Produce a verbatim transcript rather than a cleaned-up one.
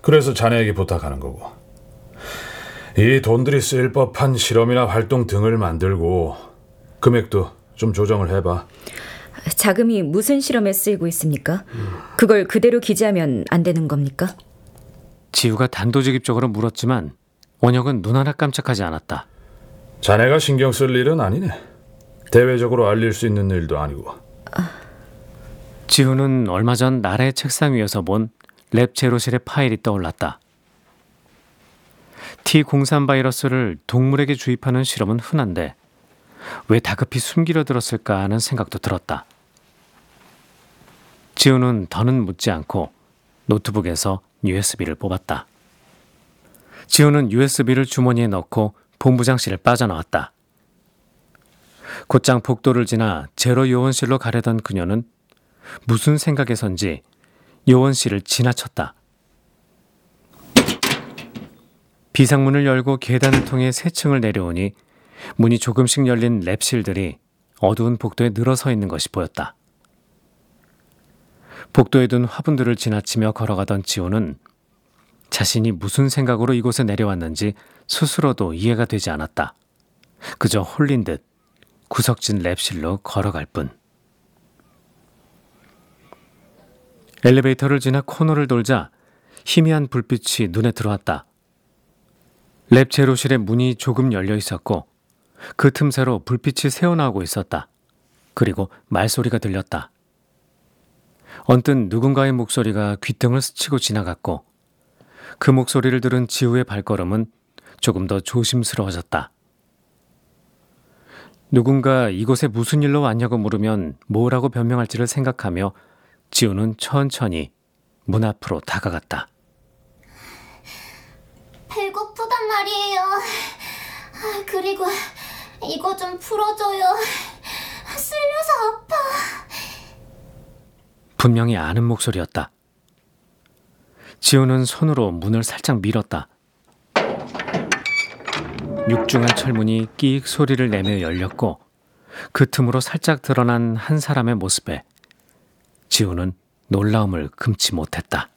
그래서 자네에게 부탁하는 거고. 이 돈들이 쓰일 법한 실험이나 활동 등을 만들고 금액도 좀 조정을 해봐. 자금이 무슨 실험에 쓰이고 있습니까? 그걸 그대로 기재하면 안 되는 겁니까? 지우가 단도직입적으로 물었지만 원혁은 눈 하나 깜짝하지 않았다. 자네가 신경 쓸 일은 아니네. 대외적으로 알릴 수 있는 일도 아니고. 지우는 얼마 전 나래의 책상 위에서 본 랩 제로실의 파일이 떠올랐다. 티 공삼 바이러스를 동물에게 주입하는 실험은 흔한데 왜 다급히 숨기려 들었을까 하는 생각도 들었다. 지우는 더는 묻지 않고 노트북에서 유에스비를 뽑았다. 지우는 유에스비를 주머니에 넣고 본부장실을 빠져나왔다. 곧장 복도를 지나 제로 요원실로 가려던 그녀는 무슨 생각에선지 요원실을 지나쳤다. 비상문을 열고 계단을 통해 세 층을 내려오니 문이 조금씩 열린 랩실들이 어두운 복도에 늘어서 있는 것이 보였다. 복도에 둔 화분들을 지나치며 걸어가던 지호는 자신이 무슨 생각으로 이곳에 내려왔는지 스스로도 이해가 되지 않았다. 그저 홀린 듯 구석진 랩실로 걸어갈 뿐. 엘리베이터를 지나 코너를 돌자 희미한 불빛이 눈에 들어왔다. 랩 제로실의 문이 조금 열려 있었고 그 틈새로 불빛이 새어나오고 있었다. 그리고 말소리가 들렸다. 언뜻 누군가의 목소리가 귓등을 스치고 지나갔고 그 목소리를 들은 지우의 발걸음은 조금 더 조심스러워졌다. 누군가 이곳에 무슨 일로 왔냐고 물으면 뭐라고 변명할지를 생각하며 지우는 천천히 문 앞으로 다가갔다. 배고프단 말이에요. 그리고 이거 좀 풀어줘요. 쓸려서 아파. 분명히 아는 목소리였다. 지우는 손으로 문을 살짝 밀었다. 육중한 철문이 끼익 소리를 내며 열렸고 그 틈으로 살짝 드러난 한 사람의 모습에 지우는 놀라움을 금치 못했다.